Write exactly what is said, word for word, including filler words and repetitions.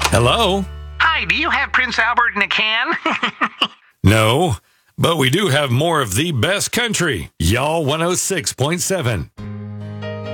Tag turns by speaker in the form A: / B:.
A: Hello?
B: Hi, do you have Prince Albert in a can?
A: No, but we do have more of the best country. Y'all one oh six point seven.